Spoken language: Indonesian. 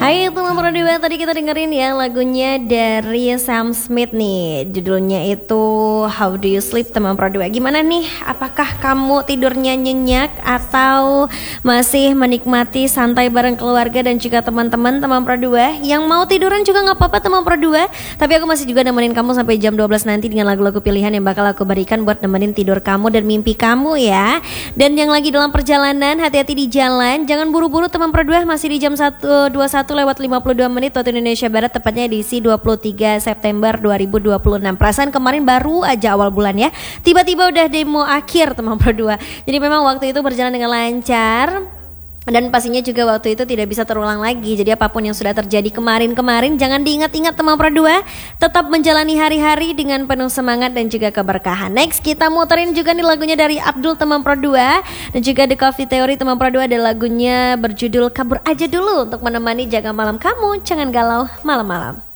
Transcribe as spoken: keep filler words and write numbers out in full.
Baik teman Pro dua, tadi kita dengerin ya lagunya dari Sam Smith nih. Judulnya itu How Do You Sleep teman Pro dua. Gimana nih? Apakah kamu tidurnya nyenyak atau masih menikmati santai bareng keluarga dan juga teman-teman teman Pro dua? Yang mau tiduran juga gak apa-apa teman Pro dua. Tapi aku masih juga nemenin kamu sampai jam dua belas nanti dengan lagu-lagu pilihan yang bakal aku berikan buat nemenin tidur kamu dan mimpi kamu ya. Dan yang lagi dalam perjalanan, hati-hati di jalan. Jangan buru-buru teman Pro dua, masih di jam satu dua puluh satu lewat lima puluh dua menit waktu Indonesia Barat, tepatnya edisi dua puluh tiga September dua ribu dua puluh enam. Perasaan kemarin baru aja awal bulan ya, tiba-tiba udah demo akhir teman Pro dua. Jadi memang waktu itu berjalan dengan lancar dan pastinya juga waktu itu tidak bisa terulang lagi. Jadi apapun yang sudah terjadi kemarin-kemarin jangan diingat-ingat teman Pro dua. Tetap menjalani hari-hari dengan penuh semangat dan juga keberkahan. Next kita muterin juga nih lagunya dari Abdul teman Pro dua, dan juga The Coffee Theory teman Pro dua. Ada lagunya berjudul Kabur Aja Dulu untuk menemani jaga malam kamu. Jangan galau malam-malam.